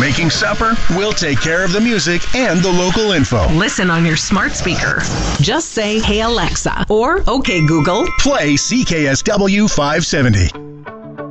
making supper, we'll take care of the music and the local info. Listen on your smart speaker. Just say, "Hey Alexa," or "Okay Google." Play CKSW 570.